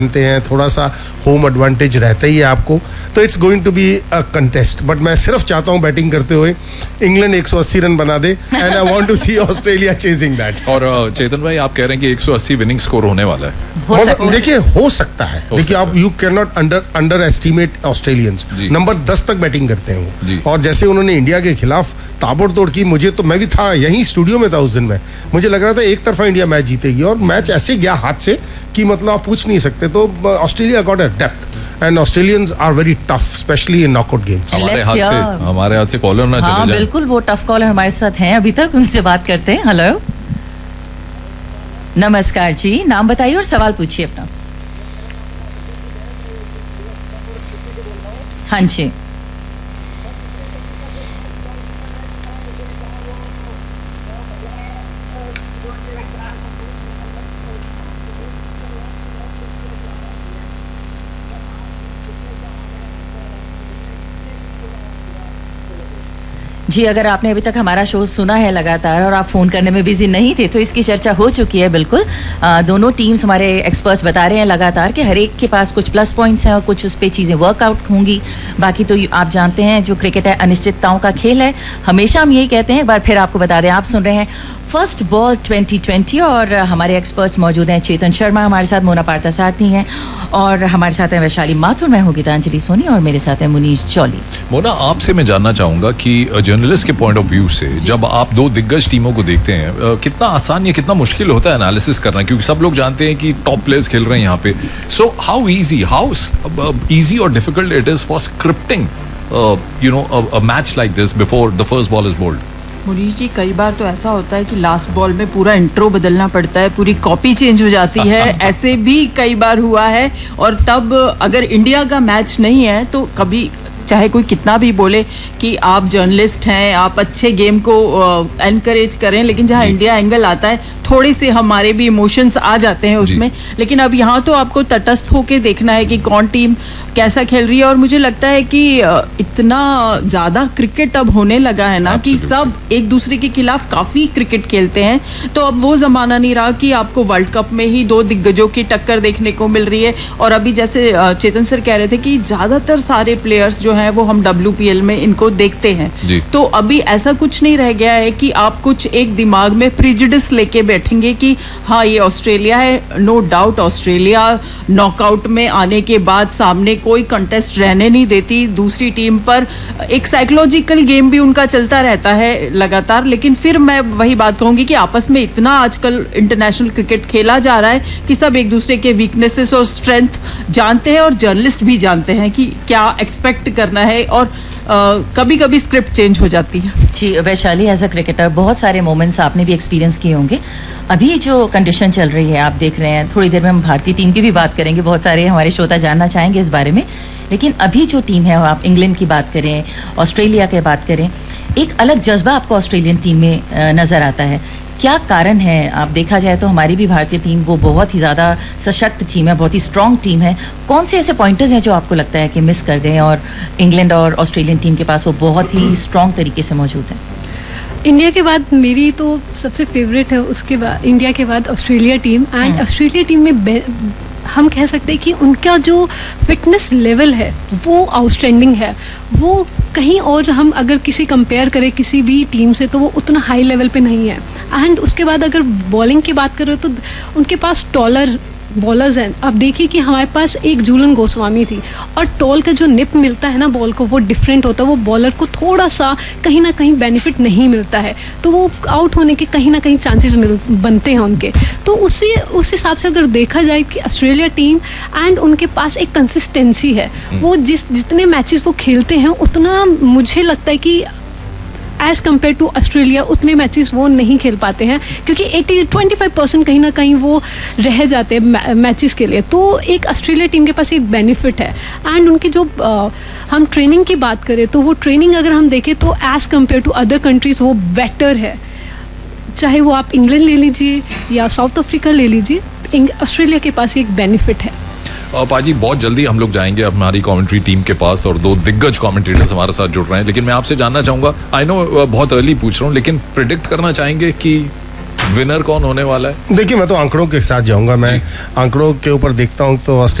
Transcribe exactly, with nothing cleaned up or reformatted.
हैं, थोड़ा सा होम एडवांटेज रहता ही है आपको, तो it's going to be a contest. But मैं सिर्फ चाहता हूं बैटिंग करते हुए इंग्लैंड एक सौ अस्सी रन बना दे and I want to C Australia chasing that. और चेतन भाई आप कह रहे हैं कि एक सौ अस्सी विनिंग स्कोर होने वाला है। देखिए हो सकता है, देखिए आप you can not under under estimate Australians. Number दस तक बैटिंग करते हैं वो, और जैसे उन्होंने इंडिया के खिलाफ ताबड़तोड़ की, मुझे तो मैं भी था यहीं स्टूडियो में था उस दिन में, मुझे लग रहा था एक तरफा इंडिया मैच जीतेगी और मैच ऐसे गया हाथ से कि मतलब आप पूछ नहीं सकते। तो Australia got a depth and Australians are very tough specially in knockout games. हमारे हाथ से हमारे हाथ से कॉलर ना चले जाए। बिल्कुल, वो टफ कॉलर हमारे साथ हैं अभी तक, उनसे बात करते हैं। हेलो, नमस्कार जी, नाम बताइए और सवाल पूछिए अपना। हाँ जी, जी अगर आपने अभी तक हमारा शो सुना है लगातार और आप फ़ोन करने में बिजी नहीं थे तो इसकी चर्चा हो चुकी है। बिल्कुल, आ, दोनों टीम्स, हमारे एक्सपर्ट्स बता रहे हैं लगातार कि हर एक के पास कुछ प्लस पॉइंट्स हैं और कुछ उस पर चीज़ें वर्कआउट होंगी। बाकी तो आप जानते हैं जो क्रिकेट है अनिश्चितताओं का खेल है, हमेशा हम यही कहते हैं। एक बार फिर आपको बता दें, आप सुन रहे हैं फर्स्ट बॉल ट्वेंटी ट्वेंटी और हमारे एक्सपर्ट्स मौजूद हैं। चेतन शर्मा हमारे साथ, मोना पार्थसारथी हैं और हमारे साथ हैं वैशाली माथुर, मैं हूँ गीतांजलि सोनी और मेरे साथ है मुनीश चौली। मोना, आपसे मैं जानना चाहूंगा कि जर्नलिस्ट के पॉइंट ऑफ व्यू से जब आप दो दिग्गज टीमों को देखते हैं, कितना आसान या कितना मुश्किल होता है एनालिसिस करना, क्योंकि सब लोग जानते हैं कि टॉप प्लेयर्स खेल रहे हैं यहाँ पे। So how easy how easy और difficult it is for scripting you know a match like this before the first ball is bold? Munish जी, कई बार तो ऐसा होता है कि लास्ट बॉल में पूरा इंट्रो बदलना पड़ता है, पूरी कॉपी चेंज हो जाती है। ऐसे भी कई बार हुआ है। और तब अगर इंडिया का मैच नहीं है तो कभी चाहे कोई कितना भी बोले कि आप जर्नलिस्ट हैं, आप अच्छे गेम को एनकरेज करें, लेकिन जहाँ इंडिया एंगल आता है थोड़े से हमारे भी इमोशंस आ जाते हैं उसमें। लेकिन अब यहाँ तो आपको तटस्थ होके देखना है कि कौन टीम कैसा खेल रही है। और मुझे लगता है कि इतना ज़्यादा क्रिकेट अब होने लगा है ना कि सब एक दूसरे के खिलाफ काफ़ी क्रिकेट खेलते हैं। तो अब वो ज़माना नहीं रहा कि आपको वर्ल्ड कप में ही दो दिग्गजों की टक्कर देखने को मिल रही है। और अभी जैसे चेतन सर कह रहे थे कि ज़्यादातर सारे प्लेयर्स जो हैं वो हम डब्ल्यू पी एल में इनको देखते हैं। तो अभी ऐसा कुछ नहीं रह गया है कि आप कुछ एक दिमाग में प्रिजुडिस लेके बैठेंगे कि हाँ ये ऑस्ट्रेलिया है। नो डाउट ऑस्ट्रेलिया नॉकआउट में आने के बाद सामने कोई कंटेस्ट रहने नहीं देती दूसरी टीम पर। एक साइकोलॉजिकल गेम भी उनका चलता रहता है लगातार। लेकिन फिर मैं वही बात कहूंगी कि आपस में इतना आजकल इंटरनेशनल क्रिकेट खेला जा रहा है कि सब एक दूसरे के वीकनेसेस और स्ट्रेंथ जानते हैं और जर्नलिस्ट भी जानते हैं कि क्या एक्सपेक्ट करना है। और कभी कभी स्क्रिप्ट चेंज हो जाती है। जी वैशाली, एज अ क्रिकेटर बहुत सारे मोमेंट्स आपने भी एक्सपीरियंस किए होंगे। अभी जो कंडीशन चल रही है आप देख रहे हैं, थोड़ी देर में हम भारतीय टीम की भी बात करेंगे, बहुत सारे हमारे श्रोता जानना चाहेंगे इस बारे में। लेकिन अभी जो टीम है, आप इंग्लैंड की बात करें, ऑस्ट्रेलिया की बात करें, एक अलग जज्बा आपको ऑस्ट्रेलियन टीम में नज़र आता है। क्या कारण है? आप देखा जाए तो हमारी भी भारतीय टीम वो बहुत ही ज़्यादा सशक्त टीम है, बहुत ही स्ट्रॉन्ग टीम है। कौन से ऐसे पॉइंटर्स हैं जो आपको लगता है कि मिस कर गए और इंग्लैंड और ऑस्ट्रेलियन टीम के पास वो बहुत ही स्ट्रॉन्ग तरीके से मौजूद है? इंडिया के बाद मेरी तो सबसे फेवरेट है, उसके बाद इंडिया के बाद Australia team. And Australia team में हम कह सकते हैं कि उनका जो फिटनेस लेवल है वो आउटस्टैंडिंग है। वो कहीं और हम अगर किसी कंपेयर करें किसी भी टीम से तो वो उतना हाई लेवल पे नहीं है। एंड उसके बाद अगर बॉलिंग की बात करें तो उनके पास टॉलर बॉलर्स हैं। अब देखिए कि हमारे पास एक झूलन गोस्वामी थी और टॉल का जो निप मिलता है ना बॉल को, वो डिफरेंट होता है। वो बॉलर को थोड़ा सा कहीं ना कहीं बेनिफिट नहीं मिलता है, तो वो आउट होने के कहीं ना कहीं चांसेस मिल बनते हैं उनके। तो उसी उस हिसाब से अगर देखा जाए कि ऑस्ट्रेलिया टीम एंड उनके पास एक कंसिस्टेंसी है। वो जिस जितने मैचेस वो खेलते हैं उतना मुझे लगता है कि एज कम्पेयर टू ऑस्ट्रेलिया उतने मैचेस वो नहीं खेल पाते हैं, क्योंकि एटी ट्वेंटी फाइव परसेंट कहीं ना कहीं वो रह जाते हैं मैचेस के लिए। तो एक ऑस्ट्रेलिया टीम के पास एक बेनिफिट है। एंड उनकी जो आ, हम ट्रेनिंग की बात करें तो वो ट्रेनिंग अगर हम देखें तो as compare to other countries वो बेटर है। चाहे वो आप इंग्लैंड ले लीजिए या साउथ अफ्रीका ले लीजिए, ऑस्ट्रेलिया के पास एक बेनिफिट है। पाजी, बहुत जल्दी हम लोग जाएंगे हमारी कमेंट्री टीम के पास और दो दिग्गज कमेंटेटर्स हमारे साथ जुड़ रहे हैं। लेकिन मैं आपसे जानना चाहूंगा, आई नो बहुत अर्ली पूछ रहा हूँ, लेकिन प्रिडिक्ट करना चाहेंगे कि विनर कौन होने वाला है? देखिए मैं तो आंकड़ों के साथ जाऊंगा, मैं आंकड़ों के ऊपर देखता हूँ तो